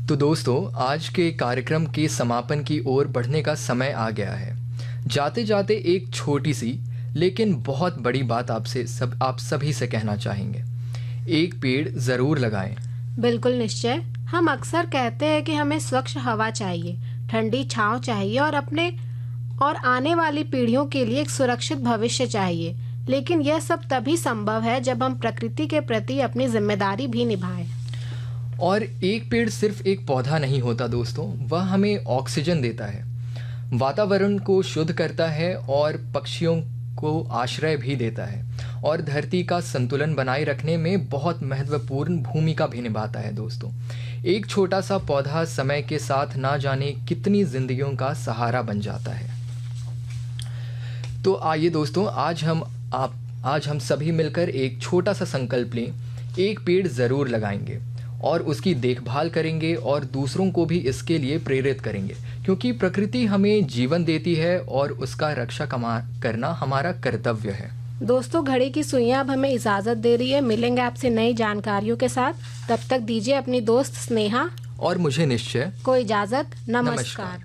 तो दोस्तों, आज के कार्यक्रम के समापन की ओर बढ़ने का समय आ गया है। जाते जाते एक छोटी सी लेकिन बहुत बड़ी बात आप सभी से कहना चाहेंगे। एक पेड़ ज़रूर लगाएं। बिल्कुल निश्चय। हम अक्सर कहते हैं कि हमें स्वच्छ हवा चाहिए, ठंडी छांव चाहिए और आने वाली पीढ़ियों के लिए एक सुरक्षित भविष्य चाहिए। लेकिन यह सब तभी संभव है जब हम प्रकृति के प्रति अपनी जिम्मेदारी भी निभाएं। और एक पेड़ सिर्फ एक पौधा नहीं होता दोस्तों, वह हमें ऑक्सीजन देता है, वातावरण को शुद्ध करता है और पक्षियों को आश्रय भी देता है और धरती का संतुलन बनाए रखने में बहुत महत्वपूर्ण भूमिका भी निभाता है दोस्तों। एक छोटा सा पौधा समय के साथ ना जाने कितनी जिंदगियों का सहारा बन जाता है। तो आइए दोस्तों, आज हम सभी मिलकर एक छोटा सा संकल्प लें। एक पेड़ ज़रूर लगाएंगे और उसकी देखभाल करेंगे और दूसरों को भी इसके लिए प्रेरित करेंगे, क्योंकि प्रकृति हमें जीवन देती है और उसका रक्षा करना हमारा कर्तव्य है। दोस्तों, घड़ी की सुइयां अब हमें इजाजत दे रही है। मिलेंगे आपसे नई जानकारियों के साथ। तब तक दीजिए अपनी दोस्त स्नेहा और मुझे निश्चय को इजाजत। नमस्कार।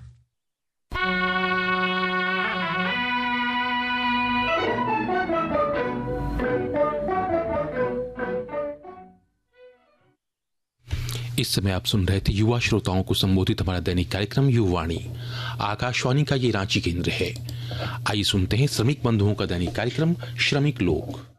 इस समय आप सुन रहे थे युवा श्रोताओं को संबोधित हमारा दैनिक कार्यक्रम युवावाणी। आकाशवाणी का ये रांची केंद्र है। आइए सुनते हैं श्रमिक बंधुओं का दैनिक कार्यक्रम श्रमिक लोक।